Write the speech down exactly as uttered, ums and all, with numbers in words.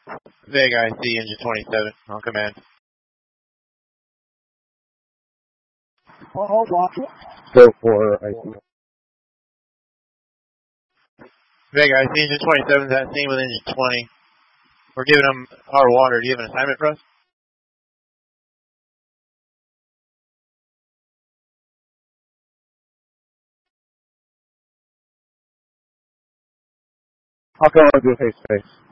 Vega, I see engine twenty-seven on command. Hold on. Go for I C. Vega, I see engine twenty-seven is at scene with engine twenty. We're giving them our water. Do you have an assignment for us? I'll go and do face to face.